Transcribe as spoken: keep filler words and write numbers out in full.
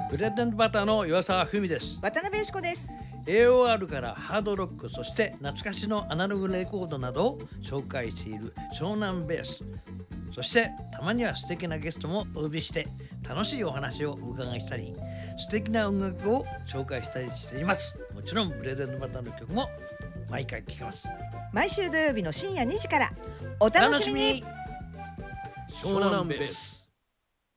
ブレンドバターの岩沢文です。 渡辺由子です。 エーオーアール からハードロック、そして懐かしのアナログレコードなどを紹介している湘南ベース。そしてたまには素敵なゲストもお呼びして楽しいお話をお伺いしたり、素敵な音楽を紹介したりしています。もちろんブレンドバターの曲も毎回聴けます。 毎週土曜日の深夜にじからお楽しみに。 湘南ベース。